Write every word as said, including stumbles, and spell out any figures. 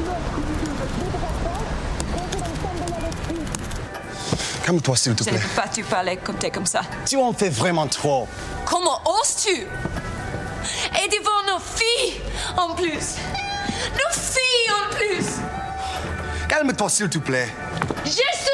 Calme-toi, s'il te Je plaît. ne peux pas te parler comme t'es comme ça. Tu en fais vraiment trop. Comment oses-tu? Et devant nos filles, en plus. Nos filles, en plus. Calme-toi, s'il te plaît. Je suis